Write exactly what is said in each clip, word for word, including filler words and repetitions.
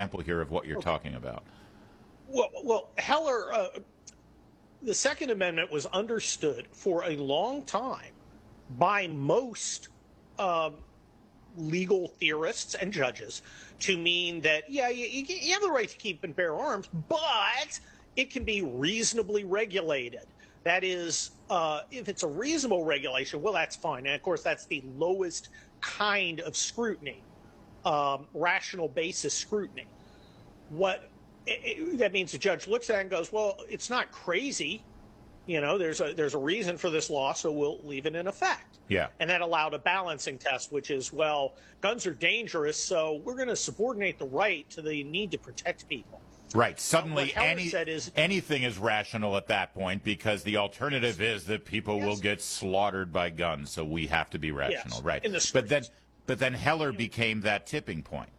example here of what you're okay. talking about. Well, well Heller, uh, the Second Amendment was understood for a long time by most um, legal theorists and judges to mean that, yeah, you, you have the right to keep and bear arms, but it can be reasonably regulated. That is, uh, if it's a reasonable regulation, well, that's fine. And of course, that's the lowest kind of scrutiny, um, rational basis scrutiny. What it, it, that means the judge looks at it and goes, well, it's not crazy. You know, there's a there's a reason for this law, so we'll leave it in effect. Yeah. And that allowed a balancing test, which is, well, guns are dangerous, so we're going to subordinate the right to the need to protect people. Right. Suddenly, any, is, anything is rational at that point because the alternative is that people yes. will get slaughtered by guns. So we have to be rational, yes. right? In the but then, but then Heller became that tipping point.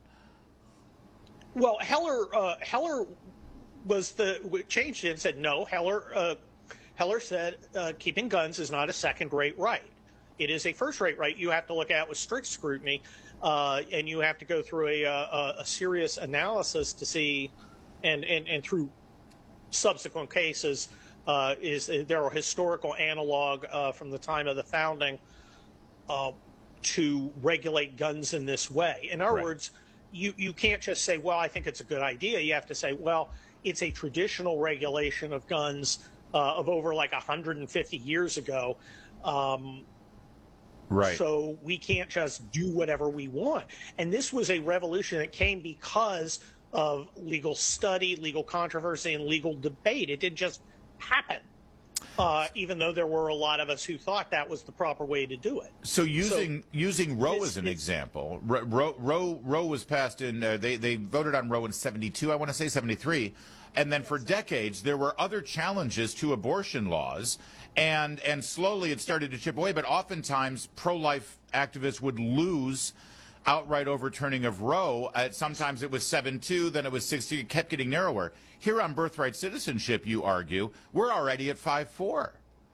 Well, Heller, uh, Heller was the changed it and said no. Heller, uh, Heller said uh, keeping guns is not a second-rate right. It is a first-rate right. You have to look at with strict scrutiny, uh, and you have to go through a, a, a serious analysis to see. And, and, and through subsequent cases, uh, is there are historical analog uh, from the time of the founding uh, to regulate guns in this way. In other right. words, you, you can't just say, well, I think it's a good idea. You have to say, well, it's a traditional regulation of guns uh, of over like one hundred fifty years ago. Um, Right. So we can't just do whatever we want. And this was a revolution that came because of legal study, legal controversy, and legal debate. It didn't just happen, uh, even though there were a lot of us who thought that was the proper way to do it. So using so, using Roe as an example, Roe Roe Roe was passed in. Uh, they they voted on Roe in seventy-two. I want to say seventy-three, and then for decades there were other challenges to abortion laws. And and slowly it started to chip away, but oftentimes pro-life activists would lose outright overturning of Roe. Uh, sometimes it was seven two, then it was six two. It kept getting narrower. Here on birthright citizenship, you argue, we're already at five four.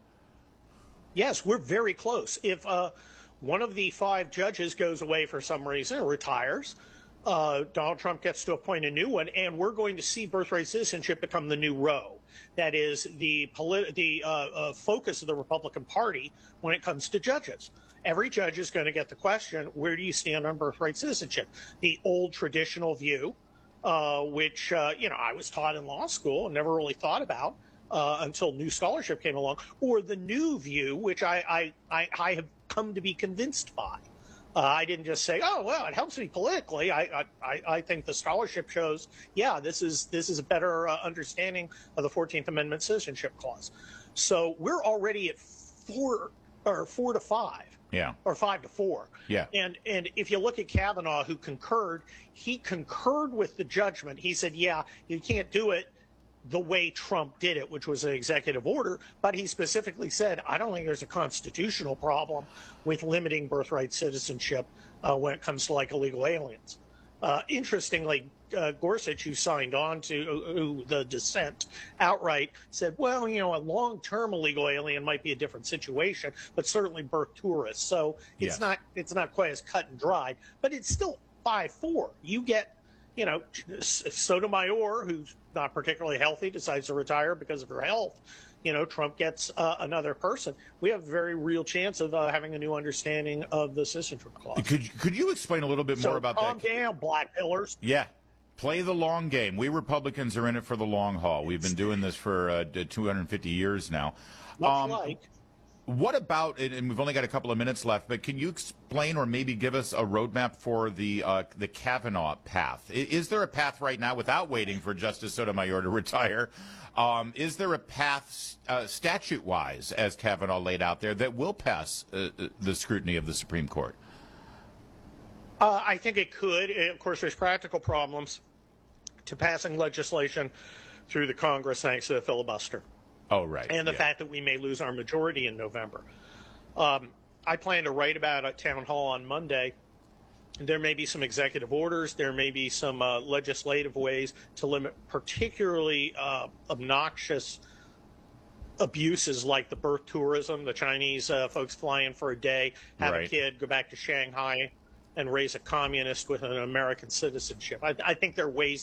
Yes, we're very close. If uh, one of the five judges goes away for some reason or retires, uh, Donald Trump gets to appoint a new one, and we're going to see birthright citizenship become the new Roe. That is the polit- the uh, uh, focus of the Republican Party when it comes to judges. Every judge is going to get the question, where do you stand on birthright citizenship? The old traditional view, uh, which, uh, you know, I was taught in law school and never really thought about uh, until new scholarship came along, or the new view, which I, I, I, I have come to be convinced by. Uh, I didn't just say, oh, well, it helps me politically. I, I, I think the scholarship shows, yeah, this is this is a better uh, understanding of the fourteenth Amendment Citizenship Clause. So we're already at four or four to five. Yeah. Or five to four. Yeah. And and if you look at Kavanaugh, who concurred, he concurred with the judgment. He said, yeah, you can't do it the way Trump did it, which was an executive order. But he specifically said, I don't think there's a constitutional problem with limiting birthright citizenship uh, when it comes to like illegal aliens. Uh, interestingly, uh, Gorsuch, who signed on to who the dissent outright, said, well, you know, a long-term illegal alien might be a different situation, but certainly birth tourists. So it's yeah. not it's not quite as cut and dried, but it's still five four. You get, you know, Sotomayor, who's not particularly healthy, decides to retire because of her health. You know, Trump gets uh, another person. We have a very real chance of uh, having a new understanding of the citizenship clause. Could could you explain a little bit so more about calm that? Calm down, black pillars. Yeah. Play the long game. We Republicans are in it for the long haul. We've been doing this for uh, two hundred fifty years now. Much um, like. What about, and we've only got a couple of minutes left, but can you explain or maybe give us a roadmap for the uh, the Kavanaugh path? Is there a path right now, without waiting for Justice Sotomayor to retire, um, is there a path uh, statute-wise, as Kavanaugh laid out there, that will pass uh, the scrutiny of the Supreme Court? Uh, I think it could. Of course, there's practical problems to passing legislation through the Congress thanks to the filibuster. Oh, right. And the yeah. fact that we may lose our majority in November. Um, I plan to write about at Town Hall on Monday. There may be some executive orders. There may be some uh, legislative ways to limit particularly uh, obnoxious abuses like the birth tourism, the Chinese uh, folks fly in for a day, have right. a kid, go back to Shanghai, and raise a communist with an American citizenship. I, I think there are ways